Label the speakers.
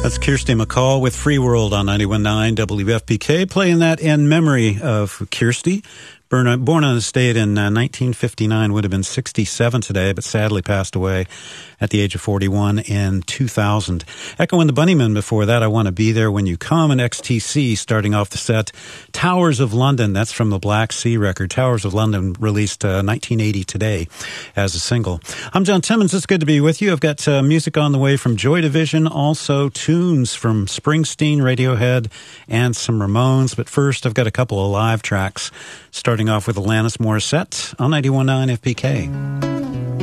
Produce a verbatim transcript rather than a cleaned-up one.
Speaker 1: That's Kirsty MacColl with Free World on ninety-one point nine W F P K, playing that in memory of Kirsty. Born on the state in uh, nineteen fifty-nine, would have been sixty-seven today, but sadly passed away at the age of forty-one in two thousand. Echo and the Bunnymen before that, I Want to Be There When You Come, and X T C starting off the set. Towers of London, that's from the Black Sea record. Towers of London released uh, nineteen eighty today as a single. I'm John Timmons, it's good to be with you. I've got uh, music on the way from Joy Division, also tunes from Springsteen, Radiohead, and some Ramones. But first, I've got a couple of live tracks, starting off with Alanis Morissette on ninety-one point nine F P K.